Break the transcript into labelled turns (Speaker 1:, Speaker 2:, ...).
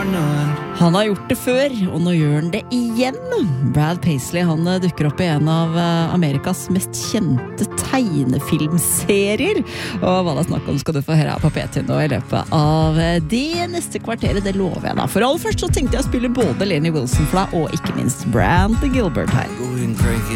Speaker 1: Han har gjort det før, og nå gjør han det igjen. Brad Paisley, han dukker opp i en av Amerikas mest kjente tegnefilmserier. Og hva det er snakk om skal du få høre her på P3 nå i løpet av det neste kvarteret, det lover jeg da. For aller først så tenkte jeg å spille både Lenny Wilson for deg, og ikke minst Brandy Gilbert her.